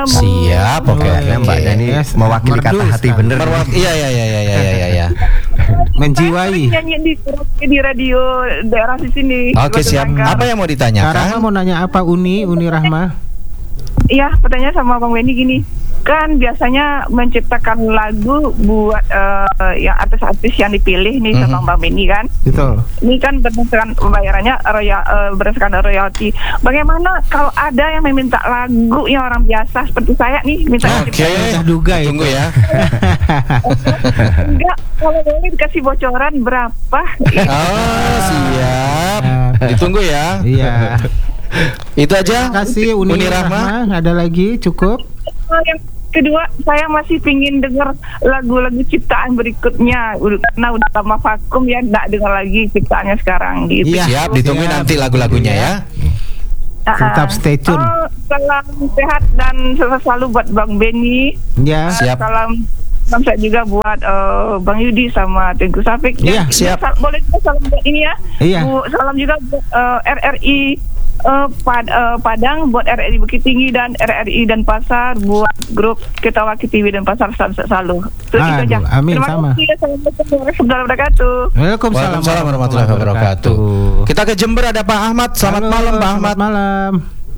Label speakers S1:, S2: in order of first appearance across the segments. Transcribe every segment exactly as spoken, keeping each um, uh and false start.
S1: Siap, oke. Okay.
S2: Mbaknya ini mewakili kata hati bener.
S1: Merwak- iya, iya, iya, iya, iya, iya, iya.
S3: Menjiwai. Saya nyanyi di, di radio daerah di sini.
S1: Oke, siap. Apa yang mau ditanyakan?
S4: Rahma mau nanya apa? Uni, Uni Rahma.
S3: Iya, pertanyaan sama Bang Benny gini. Kan biasanya menciptakan lagu buat uh, yang artis-artis yang dipilih nih mm-hmm. sama Bang Benny kan.
S4: Betul.
S3: Ini kan berdasarkan pembayarannya royal, uh, berdasarkan royalti. Bagaimana kalau ada yang meminta lagu yang orang biasa seperti saya nih minta
S1: Oke, okay.
S4: duga ya.
S1: Tunggu ya.
S3: Enggak, kalau boleh dikasih bocoran berapa?
S1: Oh, siap. Ditunggu ya.
S4: Iya.
S1: Itu aja.
S4: Terima kasih Uni, Uni Rahma. Rahma. Ada lagi cukup?
S3: Yang kedua, saya masih pingin dengar lagu-lagu ciptaan berikutnya karena udah lama vakum ya, nggak dengar lagi ciptaannya sekarang gitu.
S1: Iya, siap, ditunggu siap. Nanti lagu-lagunya ya.
S3: Uh,
S4: Tetap stay tune.
S3: Oh, salam sehat dan sukses selalu buat Bang Benny.
S4: Ya.
S3: Uh, salam salam saya juga buat uh, Bang Yudi sama Tengku Safik.
S4: Iya,
S3: ya,
S1: siap.
S3: Sal- boleh juga salam buat ini ya.
S4: Iya.
S3: Bu, salam juga buat uh, R R I Uh, pad, uh, Padang, buat R R I Bukit Tinggi dan R R I dan Pasar, buat grup Ketawa K T V dan Pasar selalu. Terus itu aja.
S4: Amin.
S3: Terima
S4: sama.
S3: kasih. Assalamualaikum warahmatullahi wabarakatuh.
S4: Waalaikumsalam
S1: warahmatullahi wabarakatuh. Kita ke Jember, ada Pak Ahmad. Selamat
S4: Halo,
S1: malam Pak Ahmad.
S4: Selamat malam.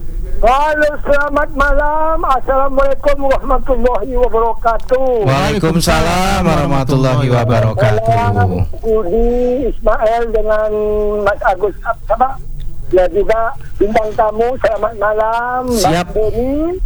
S5: Halo, selamat malam. Assalamualaikum warahmatullahi wabarakatuh.
S1: Waalaikumsalam warahmatullahi wabarakatuh.
S5: Budi Ismail dengan Mas Agus Absabah. Ya juga bintang tamu, selamat malam.
S1: Siap.
S5: Bang Benny.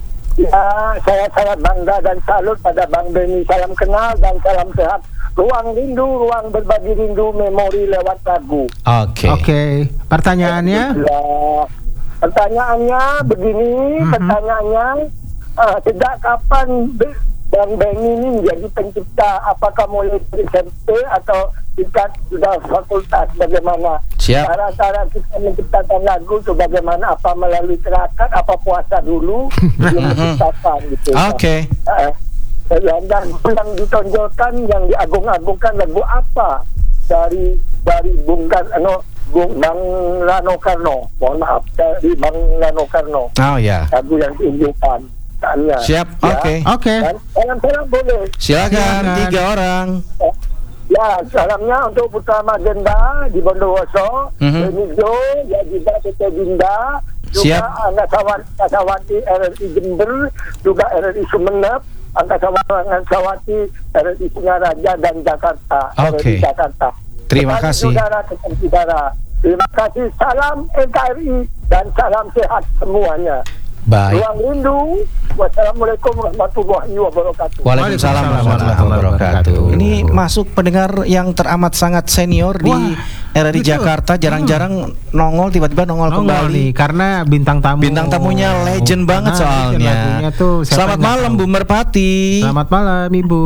S5: Ya, saya sangat bangga dan salut pada Bang Benny. Salam kenal dan salam sehat. Ruang rindu, ruang berbagi rindu, memori lewat lagu.
S1: Oke.
S4: Okay. Oke. Okay. Pertanyaannya?
S5: Ya, pertanyaannya begini, mm-hmm. pertanyaannya uh, sejak kapan Bang Benny ini menjadi pencipta? Apakah mulai dari S M P atau tingkat sudah fakultas? Bagaimana
S1: Siap.
S5: cara-cara kita menciptakan lagu itu? Bagaimana? Apa melalui terakat? Apa puasa dulu sebelum menciptakan gitu?
S1: Oke.
S5: Okay. Uh, dan yang ditonjolkan, yang diagung-agungkan lagu apa dari dari Bung Karno, Bung Bang Rano Karno? Mohon maaf, dari Bang Rano Karno.
S1: Oh ya.
S5: Lagu yang diunjukkan. Tanya.
S1: Siap. Oke.
S5: Ya.
S1: Okay.
S4: Oke.
S5: Okay. Salam-salam boleh.
S1: Silakan tiga orang.
S5: Ya, salamnya untuk Putra Magenda di Bondowoso,
S1: mm-hmm.
S5: Benijo, ya juga Tete Dinda, juga Angkasawati R R I Jember, juga R R I Sumeneb, Angkasawati R R I Singaraja dan Jakarta.
S1: Oke. Okay.
S5: Jakarta.
S1: Terima
S5: Tetap
S1: kasih.
S5: Saudara, tetap saudara. Terima kasih. Salam N K R I dan salam sehat semuanya.
S1: Baik.
S5: Ruang rindu. Wassalamualaikum warahmatullahi wabarakatuh.
S1: Waalaikumsalam warahmatullahi wabarakatuh. Ini masuk pendengar yang teramat sangat senior. Wah, di R R I Jakarta. Jarang-jarang nongol, tiba-tiba nongol, nongol kembali
S4: nih, karena bintang tamu.
S1: Bintang tamunya legend banget nah, soalnya.
S4: Tuh,
S1: selamat malam Bu Merpati.
S4: Selamat malam Ibu.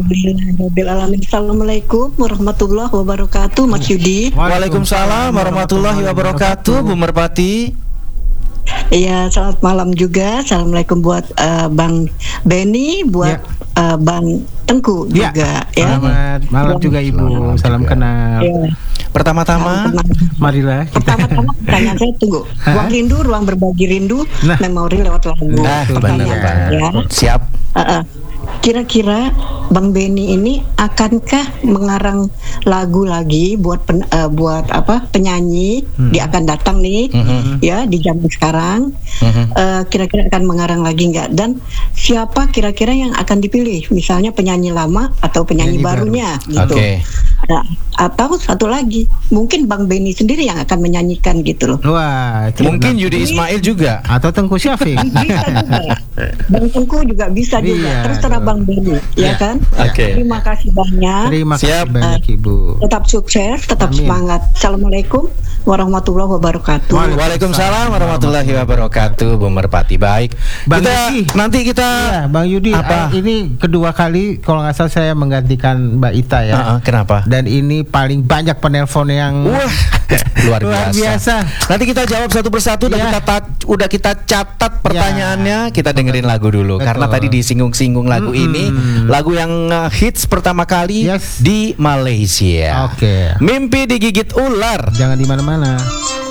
S6: Assalamualaikum warahmatullahi wabarakatuh Mas Yudi.
S1: Waalaikumsalam warahmatullahi wabarakatuh Bu Merpati.
S6: Iya, selamat malam juga. Assalamualaikum buat uh, Bang Benny, buat ya. uh, Bang Tengku ya. juga. Ya.
S4: Selamat malam ya. juga Ibu. Selamat Salam juga. kenal. Ya.
S1: Pertama-tama,
S4: marilah. Kita.
S6: Pertama-tama pertanyaan saya tunggu. Ruang rindu, ruang berbagi rindu, nah. memori lewat lagu.
S1: Nah, benar. Ya. Siap.
S6: Uh-uh. Kira-kira Bang Benny ini akankah mengarang lagu lagi buat pen, uh, buat apa penyanyi hmm. dia akan datang nih hmm. ya di zaman sekarang hmm. uh, kira-kira akan mengarang lagi nggak, dan siapa kira-kira yang akan dipilih, misalnya penyanyi lama atau penyanyi, penyanyi barunya baru. gitu.
S1: Okay.
S6: Nah, atau satu lagi mungkin Bang Benny sendiri yang akan menyanyikan gitu loh.
S4: Wah,
S1: mungkin Yudi Ismail juga atau Tengku Syafiq.
S6: Bang Tengku juga bisa juga. Iya, terus terang Bang Benny, ya, ya kan?
S1: Oke. Okay.
S6: Terima kasih banyak.
S4: Terima kasih
S1: Siap.
S4: banyak Ibu.
S6: Uh, tetap sukses, tetap Amin. semangat. Assalamualaikum warahmatullahi wabarakatuh.
S1: Waalaikumsalam warahmatullahi wabarakatuh, Bu Merpati. Baik.
S4: Bang
S1: kita,
S4: Yudi.
S1: nanti kita
S4: ya, Bang Yudi.
S1: Apa?
S4: Uh, ini kedua kali kalau nggak salah saya menggantikan Mbak Ita ya.
S1: Uh-uh, kenapa?
S4: Dan ini paling banyak penelpon yang
S1: Wah, luar,
S4: luar biasa.
S1: biasa. Nanti kita jawab satu persatu dan
S4: ya.
S1: kita ta- udah kita catat pertanyaannya. Ya. Kita dengerin lagu dulu. Betul. Karena tadi disinggung-singgung lagu mm-hmm. ini, lagu yang uh, hits pertama kali yes. di Malaysia.
S4: Oke. Okay.
S1: Mimpi digigit ular.
S4: Jangan di mana-mana.